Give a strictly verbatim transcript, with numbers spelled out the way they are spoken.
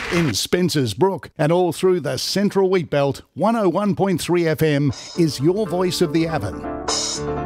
In Spencer's Brook and all through the Central Wheatbelt, one oh one point three F M is your voice of the Avon.